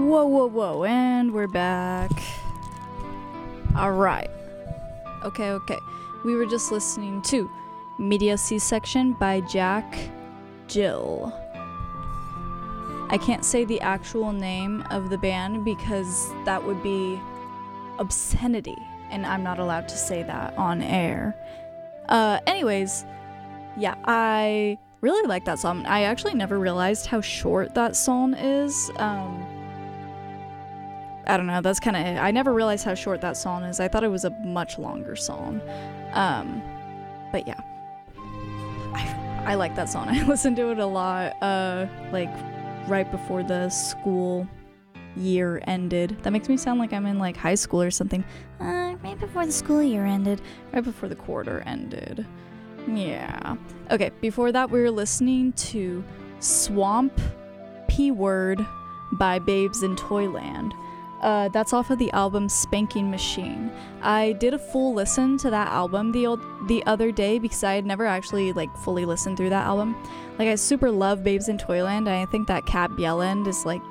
Whoa, and we're back. Alright. Okay. We were just listening to Media C-Section by Jack Jill. I can't say the actual name of the band because that would be obscenity, and I'm not allowed to say that on air. Anyways, yeah, I really like that song. I actually never realized how short that song is. I don't know, that's kind of it. I never realized how short that song is. I thought it was a much longer song. But yeah. I like that song. I listened to it a lot, like right before the school year ended. That makes me sound like I'm in like high school or something. Right before the school year ended. Right before the quarter ended. Yeah. Okay, before that we were listening to Swamp P-Word by Babes in Toyland. That's off of the album Spanking Machine. I did a full listen to that album the other day because I had never actually like fully listened through that album. Like I super love Babes in Toyland, and I think that Kat Bjelland is like